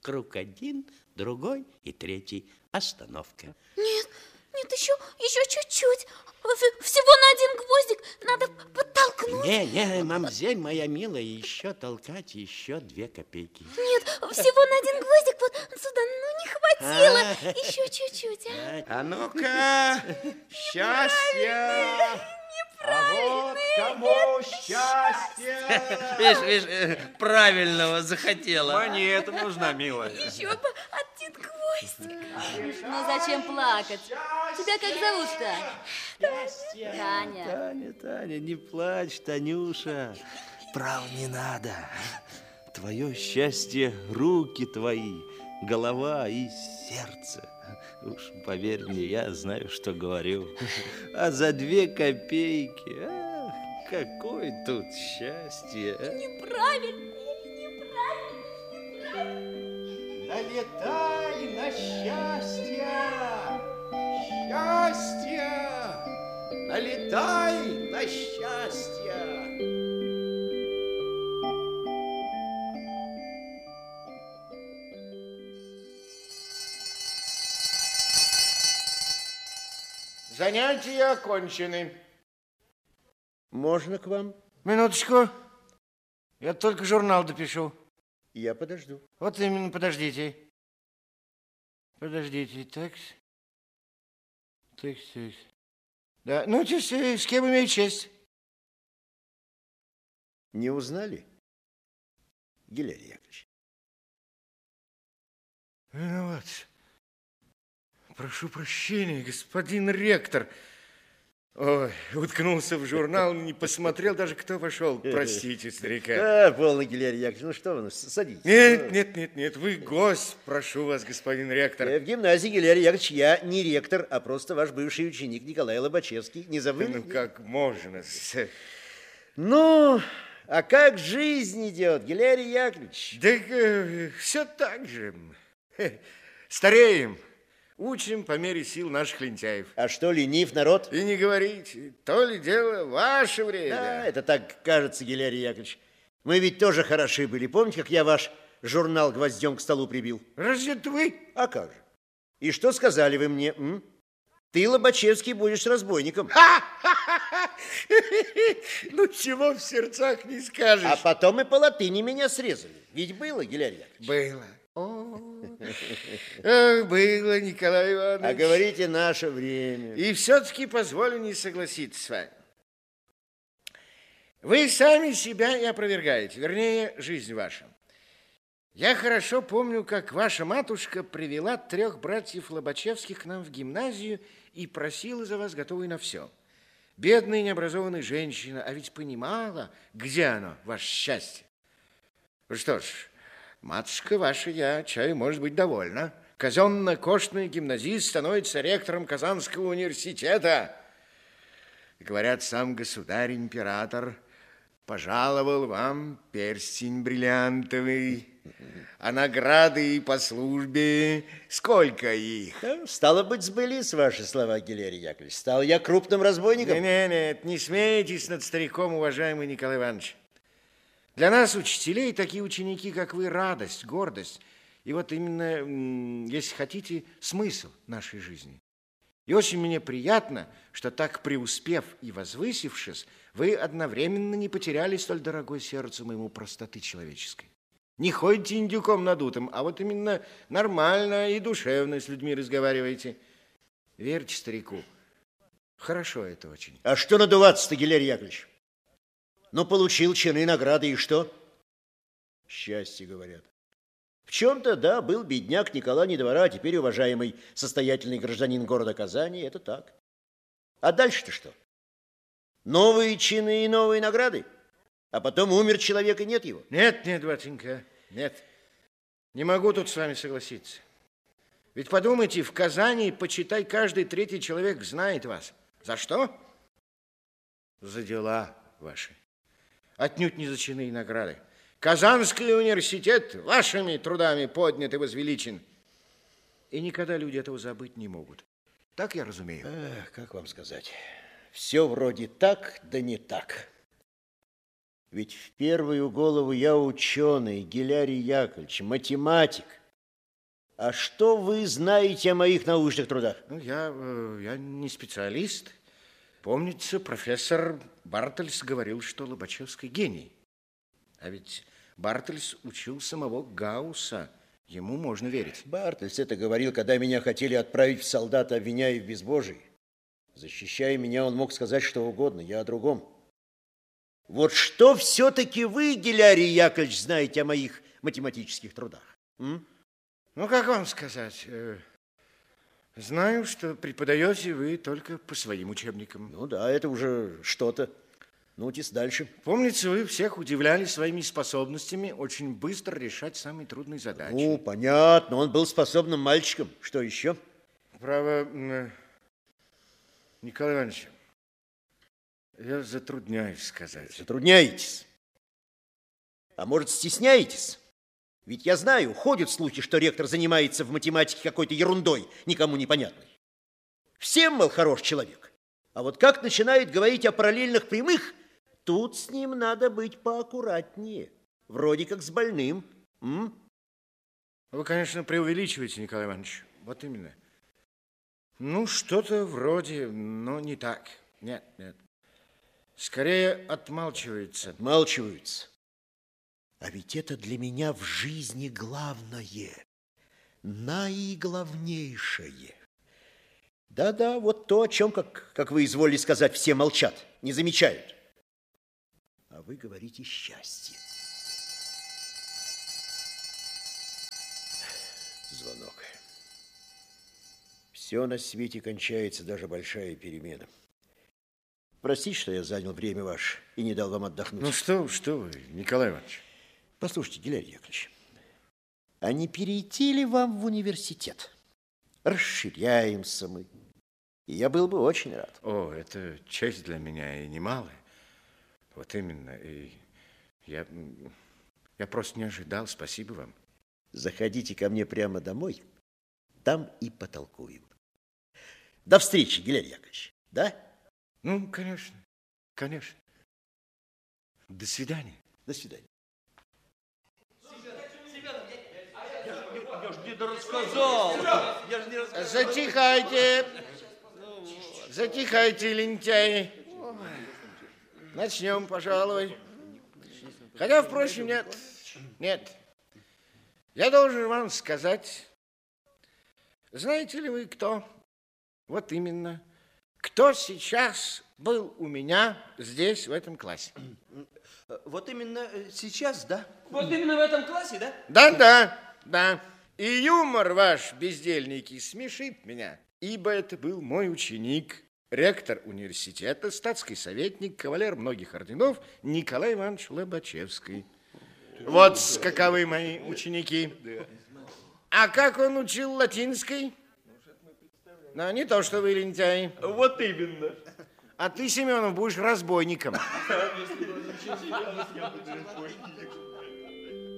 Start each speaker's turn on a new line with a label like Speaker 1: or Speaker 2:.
Speaker 1: Круг один, другой и третий. Остановка.
Speaker 2: Нет, нет, еще чуть-чуть. Всего на один гвоздик надо подтолкнуть.
Speaker 1: Не, мамзель моя милая, еще толкать, еще 2 копейки.
Speaker 2: Нет, всего на один гвоздик вот сюда, ну не хватило. Еще чуть-чуть.
Speaker 3: А ну-ка, счастье! А вот кому счастье!
Speaker 4: Видишь, правильного захотела.
Speaker 3: Монета нужна, милая.
Speaker 2: Еще бы один гвоздик.
Speaker 5: Ну зачем плакать? Тебя как зовут-то? Таня.
Speaker 4: Таня, не плачь, Танюша. Право, не надо. Твое счастье, руки твои, голова и сердце. Уж поверь мне, я знаю, что говорю. А за 2 копейки, ах, какое тут счастье.
Speaker 2: Неправильно.
Speaker 3: Налетай на счастье! Счастье! Налетай на счастье! Занятия окончены.
Speaker 1: Можно к вам?
Speaker 3: Минуточку. Я только журнал допишу.
Speaker 1: Я подожду.
Speaker 3: Вот именно, подождите. Подождите, так. Да, ну, с кем имею честь?
Speaker 1: Не узнали, Гилярий Яковлевич?
Speaker 3: Виноват. Прошу прощения, господин ректор. Ой, уткнулся в журнал, не посмотрел даже, кто вошел. Простите, старика.
Speaker 1: Да, полно, Гилярий Яковлевич, ну что вы, садитесь.
Speaker 3: Нет, вы гость, прошу вас, господин ректор.
Speaker 1: В гимназии, Гилярий Яковлевич, я не ректор, а просто ваш бывший ученик Николай Лобачевский. Не забыли?
Speaker 3: Ну, как можно?
Speaker 1: Ну, а как жизнь идет, Гилярий Яковлевич?
Speaker 3: Да все так же. Стареем. Учим по мере сил наших лентяев.
Speaker 1: А что, ленив народ?
Speaker 3: И не говорите, то ли дело ваше время.
Speaker 1: Да, это так кажется, Гилярий Яковлевич. Мы ведь тоже хороши были. Помните, как я ваш журнал гвоздем к столу прибил?
Speaker 3: Разве это вы?
Speaker 1: А как же? И что сказали вы мне? Ты, Лобачевский, будешь разбойником.
Speaker 3: Ну, чего в сердцах не скажешь.
Speaker 1: А потом и по латыни меня срезали. Ведь было, Гилярий Яковлевич?
Speaker 3: Было. Было, Николай Иванович.
Speaker 1: А говорите, наше время.
Speaker 3: И все-таки позволю не согласиться с вами. Вы сами себя и опровергаете, вернее, жизнь ваша. Я хорошо помню, как ваша матушка привела 3 братьев Лобачевских к нам в гимназию и просила за вас, готовой на все. Бедная необразованная женщина, а ведь понимала, где оно, ваше счастье. Что ж, матушка ваша, я чаю, может быть, довольна. Казенно-кошный гимназист становится ректором Казанского университета. Говорят, сам государь-император пожаловал вам перстень бриллиантовый, а награды по службе, сколько их?
Speaker 1: Стало быть, сбылись ваши слова, Гилярий Яковлевич. Стал я крупным разбойником?
Speaker 3: Нет, не смейтесь над стариком, уважаемый Николай Иванович. Для нас, учителей, такие ученики, как вы, радость, гордость. И вот именно, если хотите, смысл нашей жизни. И очень мне приятно, что так преуспев и возвысившись, вы одновременно не потеряли столь дорогой сердцу моему простоты человеческой. Не ходите индюком надутым, а вот именно нормально и душевно с людьми разговариваете. Верьте старику. Хорошо это очень.
Speaker 1: А что надуваться-то, Гилярий Яковлевич? Ну, получил чины, награды, и что? Счастье, говорят. В чем-то, да, был бедняк Николай не двора, а теперь уважаемый состоятельный гражданин города Казани. Это так. А дальше-то что? Новые чины и новые награды? А потом умер человек, и нет его?
Speaker 3: Нет, батенька, нет. Не могу тут с вами согласиться. Ведь подумайте, в Казани, почитай, каждый 3-й человек знает вас. За что? За дела ваши. Отнюдь не за чины и награды. Казанский университет вашими трудами поднят и возвеличен. И никогда люди этого забыть не могут. Так я разумею.
Speaker 1: Эх, как вам сказать? Все вроде так, да не так. Ведь в первую голову я ученый, Гилярий Яковлевич, математик. А что вы знаете о моих научных трудах?
Speaker 3: Ну, я не специалист. Помнится, профессор Бартельс говорил, что Лобачевский гений. А ведь Бартельс учил самого Гаусса. Ему можно верить.
Speaker 1: Бартельс это говорил, когда меня хотели отправить в солдата, обвиняя в безбожии. Защищая меня, он мог сказать что угодно, я о другом. Вот что все-таки вы, Гилярий Яковлевич, знаете о моих математических трудах?
Speaker 3: Ну, как вам сказать? Знаю, что преподаете вы только по своим учебникам.
Speaker 1: Ну да, это уже что-то. Ну-тесь дальше.
Speaker 3: Помнится, вы всех удивляли своими способностями очень быстро решать самые трудные задачи.
Speaker 1: Ну, понятно, он был способным мальчиком. Что еще?
Speaker 3: Право, Николай Иванович, я затрудняюсь сказать.
Speaker 1: Затрудняетесь. А может, стесняетесь? Ведь я знаю, ходят слухи, что ректор занимается в математике какой-то ерундой, никому непонятной. Всем, мол, хорош человек. А вот как начинает говорить о параллельных прямых, тут с ним надо быть поаккуратнее. Вроде как с больным.
Speaker 3: Вы, конечно, преувеличиваете, Николай Иванович. Вот именно. Ну, что-то вроде, но не так. Нет. Скорее отмалчивается.
Speaker 1: Отмалчиваются. А ведь это для меня в жизни главное, наиглавнейшее. Да-да, вот то, о чем, как вы изволили сказать, все молчат, не замечают. А вы говорите счастье. Звонок. Все на свете кончается, даже большая перемена. Простите, что я занял время ваше и не дал вам отдохнуть.
Speaker 3: Ну что вы, Николай Иванович.
Speaker 1: Послушайте, Гилярий Яковлевич, а не перейти ли вам в университет? Расширяемся мы. И я был бы очень рад.
Speaker 3: О, это честь для меня и немалая. Вот именно. И я просто не ожидал. Спасибо вам.
Speaker 1: Заходите ко мне прямо домой, там и потолкуем. До встречи, Гилярий Яковлевич. Да?
Speaker 3: Ну, конечно. До свидания.
Speaker 1: До свидания.
Speaker 4: Я же не рассказал.
Speaker 3: Затихайте, лентяи. Начнем, пожалуй. Хотя, впрочем, нет. Я должен вам сказать, знаете ли вы, кто? Вот именно. Кто сейчас был у меня здесь, в этом классе?
Speaker 4: Вот именно сейчас, да? Вот именно в этом классе, да?
Speaker 3: Да. И юмор ваш, бездельники, смешит меня, ибо это был мой ученик, ректор университета, статский советник, кавалер многих орденов Николай Иванович Лобачевский. Вот каковы мои ученики. А как он учил латинской? Ну, не то, что вы лентяи.
Speaker 4: Вот именно.
Speaker 3: А ты, Семенов, будешь разбойником.